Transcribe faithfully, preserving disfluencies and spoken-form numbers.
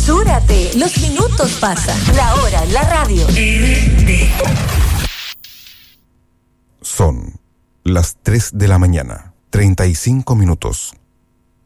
Apresúrate, los minutos pasan. La hora en la radio. Son las tres de la mañana, treinta y cinco minutos.